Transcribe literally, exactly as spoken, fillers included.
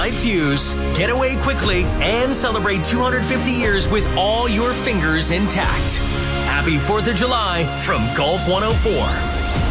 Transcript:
light fuse. Get away quickly and celebrate two hundred fifty years with all your fingers intact. Happy fourth of July from Golf one oh four.